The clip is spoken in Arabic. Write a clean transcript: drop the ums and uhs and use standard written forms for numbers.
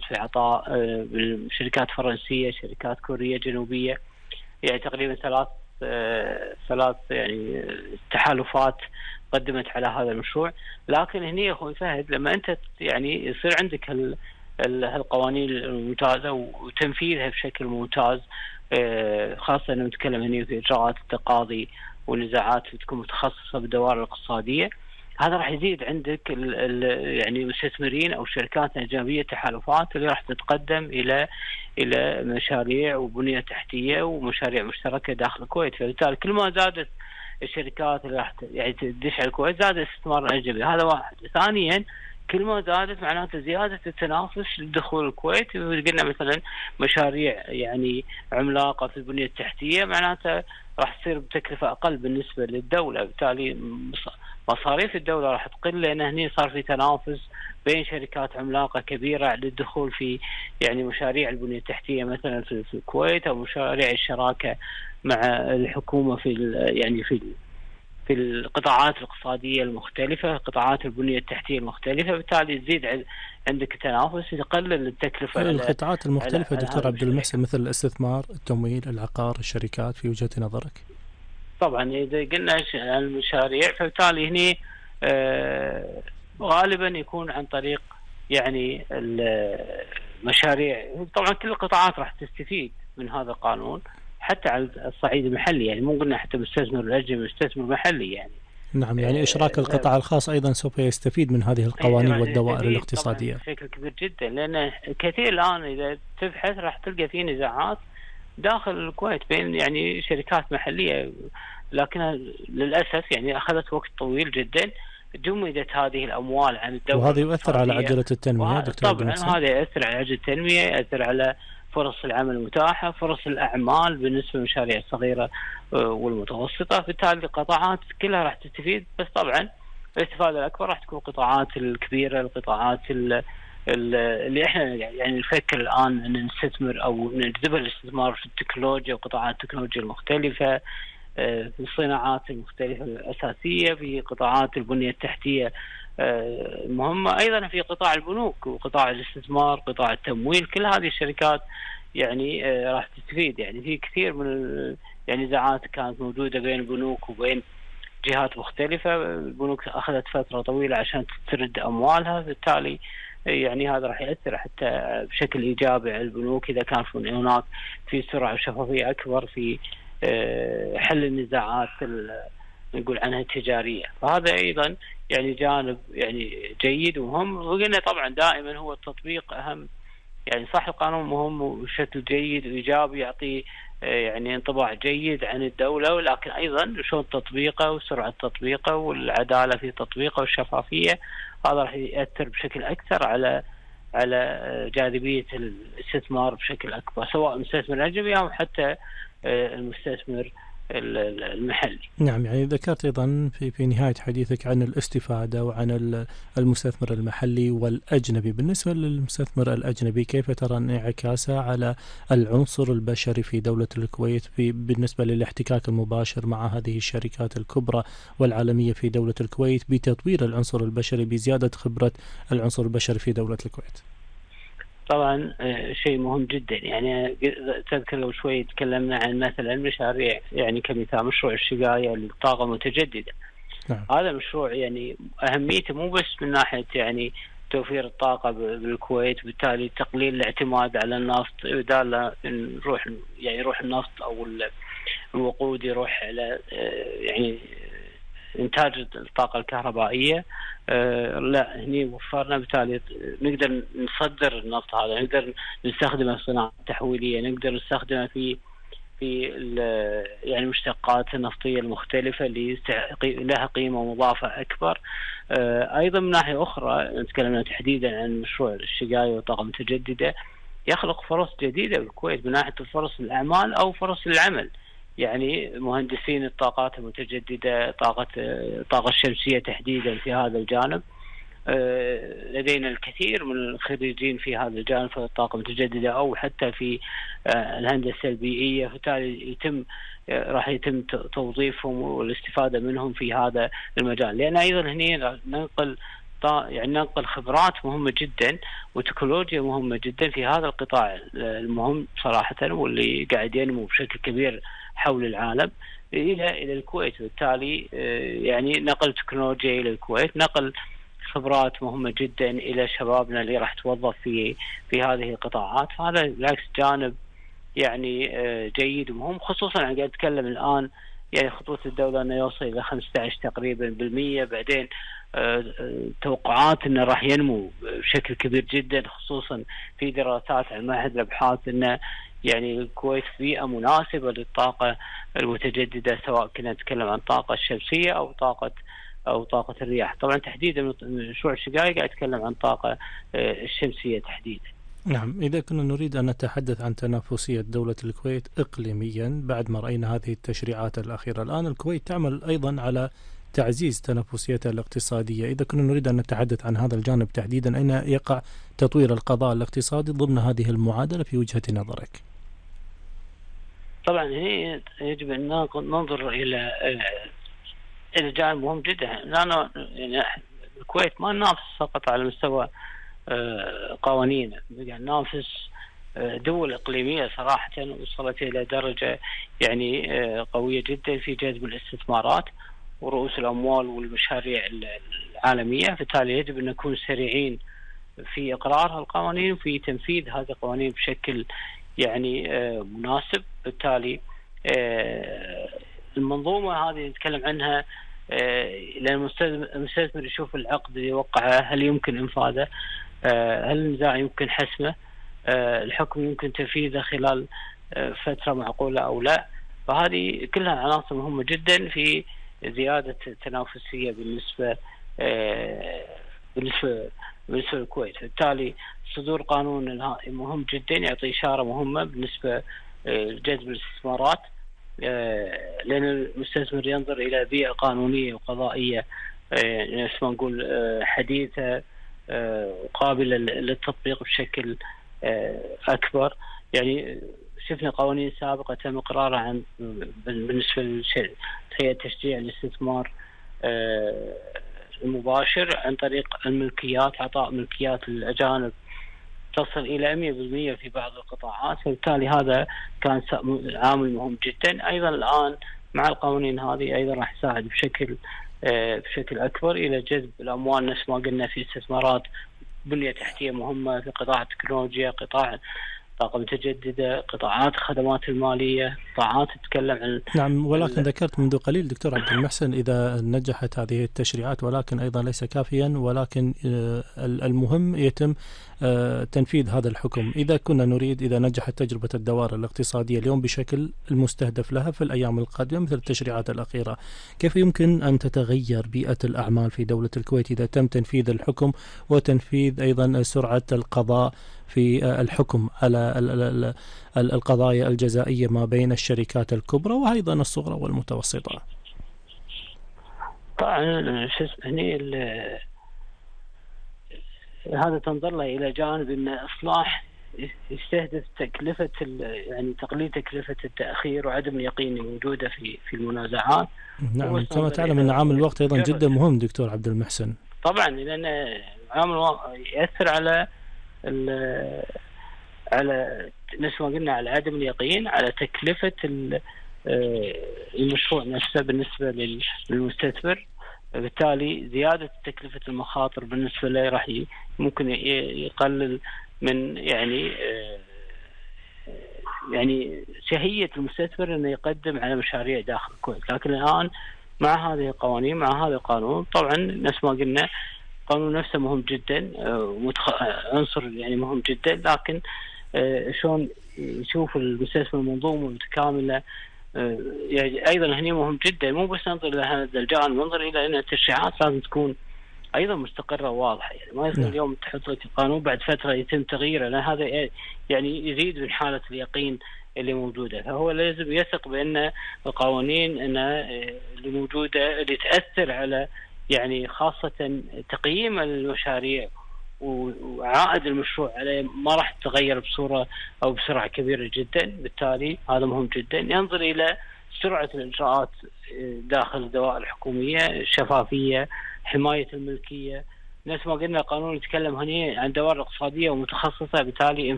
في العطاء شركات فرنسية، شركات كورية جنوبية، يعني تقريبا ثلاث يعني تحالفات قدمت على هذا المشروع. لكن هنا أخوي فهد لما أنت يعني يصير عندك هالقوانين الممتازة وتنفيذها بشكل ممتاز، خاصة أنه نتكلم هنا في إجراءات التقاضي والنزاعات تكون متخصصة بالدوائر الاقتصادية، هذا راح يزيد عندك يعني مستثمرين أو شركات أجنبية تحالفات اللي راح تتقدم إلى مشاريع وبنية تحتية ومشاريع مشتركة داخل الكويت. فبالتالي كل ما زادت الشركات اللي راح يعني تدش على الكويت زاد الاستثمار الأجنبي، هذا واحد. ثانيا كل ما زادت معناته زيادة التنافس لدخول الكويت. قلنا مثلا مشاريع يعني عملاقة في البنية التحتية معناته راح تصير بتكلفة أقل بالنسبة للدولة، بالتالي مصاريف الدولة راح تقل، لأن هنا صار في تنافس بين شركات عملاقة كبيرة للدخول في يعني مشاريع البنية التحتية مثلا في الكويت، أو مشاريع الشراكة مع الحكومة في القطاعات الاقتصادية المختلفة، قطاعات البنية التحتية المختلفة. بالتالي تزيد عندك تنافس، يقلل التكلفة القطاعات المختلفة. دكتور عبد المحسن، مثل الاستثمار، التمويل، العقار، الشركات، في وجهة نظرك؟ طبعا إذا قلنا عن المشاريع فبالتالي هنا غالبا يكون عن طريق يعني المشاريع. طبعا كل القطاعات راح تستفيد من هذا القانون حتى على الصعيد المحلي، يعني مو قلنا حتى مستثمر الأجنبي، مستثمر محلي يعني. نعم، يعني إشراك القطاع الخاص أيضا سوف يستفيد من هذه القوانين والدوائر الاقتصادية بشكل كبير جدا، لأن كثير الآن إذا تبحث راح تلقى فيه نزاعات داخل الكويت بين يعني شركات محلية، لكنها للأسف يعني أخذت وقت طويل جدا. جمدت هذه الأموال عن الدولة، وهذا يؤثر على عجلة التنمية دكتور طبعا هذا يؤثر على عجلة التنمية، يؤثر على فرص العمل المتاحة، فرص الأعمال بالنسبة للمشاريع الصغيرة والمتوسطة. بالتالي القطاعات كلها راح تستفيد، بس طبعا الاستفادة الأكبر راح تكون القطاعات الكبيرة، القطاعات اللي احنا يعني نفكر الآن أن نستثمر أو نجذب الاستثمار في التكنولوجيا وقطاعات التكنولوجيا المختلفة، في الصناعات المختلفة الأساسية، في قطاعات البنية التحتية مهمة، أيضا في قطاع البنوك وقطاع الاستثمار، قطاع التمويل. كل هذه الشركات يعني راح تستفيد. يعني في كثير من يعني نزاعات كانت موجودة بين البنوك وبين جهات مختلفة. البنوك أخذت فترة طويلة عشان تسترد أموالها، بالتالي يعني هذا راح يأثر حتى بشكل إيجابي على البنوك إذا كان هناك في سرعة وشفافية أكبر في حل النزاعات نقول عنها التجارية. فهذا أيضا يعني جانب يعني جيد ومهم. وقلنا طبعا دائما هو التطبيق أهم، يعني صح القانون مهم وبشكل جيد وإيجابي يعطي يعني انطباع جيد عن الدولة، ولكن أيضا شلون تطبيقه وسرعة تطبيقه والعدالة في تطبيقه والشفافية، هذا راح يأثر بشكل أكثر على جاذبية الاستثمار بشكل أكبر، سواء المستثمر الأجنبي أو حتى المستثمر المحلي. نعم، يعني ذكرت أيضا في نهاية حديثك عن الاستفادة وعن المستثمر المحلي والأجنبي. بالنسبة للمستثمر الأجنبي كيف ترى انعكاسه على العنصر البشري في دولة الكويت بالنسبة للاحتكاك المباشر مع هذه الشركات الكبرى والعالمية في دولة الكويت بتطوير العنصر البشري، بزيادة خبرة العنصر البشري في دولة الكويت؟ طبعا شيء مهم جدا. يعني تذكر لو شوي تكلمنا عن مثلا مشاريع، يعني كمثال مشروع الشقاية للطاقة المتجددة. نعم. هذا مشروع يعني أهميته مو بس من ناحية يعني توفير الطاقة بالكويت، وبالتالي تقليل الاعتماد على النفط، بدال يروح النفط أو الوقود يروح على يعني إنتاج الطاقة الكهربائية. لا، هني وفرنا، بالتالي نقدر نصدر النفط هذا، نقدر نستخدمه في صناعة تحويلية، نقدر نستخدمه في يعني المشتقات النفطية المختلفة اللي لها قيمة مضافة أكبر. أيضا من ناحية أخرى نتكلم تحديدا عن مشروع الشقاية والطاقة المتجددة، يخلق فرص جديدة بالكويت من ناحية فرص الأعمال أو فرص العمل. يعني مهندسين الطاقات المتجددة، الطاقة الشمسية تحديدا في هذا الجانب، لدينا الكثير من الخريجين في هذا الجانب في الطاقة المتجددة أو حتى في الهندسة البيئية، فبالتالي راح يتم توظيفهم والاستفادة منهم في هذا المجال. لأن أيضا هنا ننقل يعني ننقل خبرات مهمة جدا وتكنولوجيا مهمة جدا في هذا القطاع المهم صراحة، واللي قاعد ينمو بشكل كبير حول العالم إلى الكويت. بالتالي يعني نقل تكنولوجيا إلى الكويت، نقل خبرات مهمة جدا إلى شبابنا اللي راح توظف في هذه القطاعات. فهذا بالعكس جانب يعني جيد ومهم، خصوصا أنا قاعد أتكلم الآن يعني خطوة الدولة أنه يوصل إلى 15 تقريبا بالمية، بعدين توقعات أنه راح ينمو بشكل كبير جدا، خصوصا في دراسات عن معهد الأبحاث أنه يعني الكويت بيئة مناسبة للطاقة المتجددة، سواء كنا نتكلم عن الطاقة الشمسية أو طاقة الرياح. طبعا تحديدا مشروع الشقايق قاعد أتكلم عن طاقة الشمسية تحديدا. نعم، إذا كنا نريد أن نتحدث عن تنافسية دولة الكويت إقليميا بعد ما رأينا هذه التشريعات الأخيرة، الآن الكويت تعمل أيضا على تعزيز تنافسيتها الاقتصادية. إذا كنا نريد أن نتحدث عن هذا الجانب تحديدا، أين يقع تطوير القضاء الاقتصادي ضمن هذه المعادلة في وجهة نظرك؟ طبعا هي يجب أن ننظر إلى جانب مهم جدا، لأنه يعني الكويت ما ننافس فقط على مستوى قوانين، يعني ننافس دول إقليمية صراحة وصلت إلى درجة يعني قوية جدا في جذب الاستثمارات ورؤوس الأموال والمشاريع العالمية. بالتالي يجب أن نكون سريعين في إقرار القوانين وفي تنفيذ هذه القوانين بشكل يعني مناسب. بالتالي المنظومة هذه نتكلم عنها، لأن المستثمر يشوف العقد اللي وقعه هل يمكن إنفاذه، هل النزاع يمكن حسمه، الحكم يمكن تنفيذه خلال فترة معقولة أو لا. فهذه كلها عناصر مهمة جدا في زيادة التنافسية بالنسبة للكويت. بالتالي صدور قانون مهم جدا يعطي إشارة مهمة بالنسبة لجذب الاستثمارات، لأن المستثمر ينظر إلى بيئة قانونية وقضائية نفس ما نقول حديثة وقابلة للتطبيق بشكل أكبر. يعني شفنا قوانين سابقة تم إقرارها عن بالنسبة لهيئة تشجيع الاستثمار المباشر عن طريق الملكيات، عطاء ملكيات للأجانب تصل إلى 100% في بعض القطاعات. وبالتالي هذا كان عامل مهم جدا. أيضا الآن مع القوانين هذه أيضا راح يساعد بشكل أكبر إلى جذب الأموال، نفس ما قلنا في استثمارات بنية تحتية مهمة في قطاع التكنولوجيا، قطاع طاقة متجددة، قطاعات الخدمات المالية، قطاعات تتكلم عن نعم. ولكن ذكرت منذ قليل دكتور عبد المحسن إذا نجحت هذه التشريعات، ولكن أيضا ليس كافيا، ولكن المهم يتم تنفيذ هذا الحكم. إذا كنا نريد، إذا نجحت تجربة الدوائر الاقتصادية اليوم بشكل المستهدف لها في الأيام القادمة مثل التشريعات الأخيرة، كيف يمكن أن تتغير بيئة الأعمال في دولة الكويت إذا تم تنفيذ الحكم وتنفيذ أيضا سرعة القضاء في الحكم على القضايا الجزائية ما بين الشركات الكبرى وأيضا الصغرى والمتوسطة؟ طبعا هذا تنظر له إلى جانب أن إصلاح يستهدف تكلفة يعني تقليل تكلفة التأخير وعدم اليقين الموجودة في المنازعات. نعم، كما تعلم أن عامل الوقت أيضا جدا مهم دكتور عبد المحسن. طبعا لأن عامل الوقت يأثر على نفس ما قلنا على عدم اليقين، على تكلفة المشروع نفسه بالنسبة للمستثمر. بالتالي زيادة تكلفة المخاطر بالنسبة له راح ممكن يقلل من يعني شهية المستثمر انه يقدم على مشاريع داخل الكويت. لكن الآن مع هذه القوانين، مع هذا القانون، طبعا نفس ما قلنا القانون نفسه مهم جدا، عنصر يعني مهم جدا، لكن شلون يشوف المستثمر منظومة متكاملة يعني أيضا هني مهم جدا. مو بس ننظر إلى هذا الجانب، ننظر إلى أن التشريعات لازم تكون أيضا مستقرة وواضحة. يعني ما يصير اليوم تحط لك القانون بعد فترة يتم تغييره، لأن هذا يعني يزيد من حالة اليقين اللي موجودة. فهو لازم يثق بأن القوانين اللي موجودة اللي تأثر على يعني خاصة تقييم المشاريع وعائد المشروع عليه ما راح تتغير بصورة أو بسرعة كبيرة جدا. بالتالي هذا مهم جدا. ينظر إلى سرعة الإجراءات داخل الدوائر الحكومية، الشفافية، حماية الملكية، نفس ما قلنا القانون يتكلم هنا عن دوائر اقتصادية ومتخصصة، بالتالي